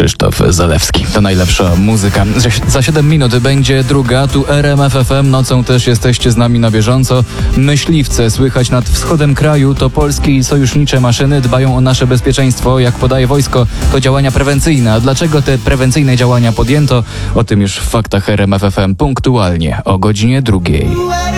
Krzysztof Zalewski. To najlepsza muzyka. Za 7 minut będzie druga, tu RMF FM. Nocą też jesteście z nami na bieżąco. Myśliwce słychać nad wschodem kraju. To polskie i sojusznicze maszyny dbają o nasze bezpieczeństwo. Jak podaje wojsko, to działania prewencyjne. A dlaczego te prewencyjne działania podjęto? O tym już w faktach RMF FM punktualnie o godzinie 2.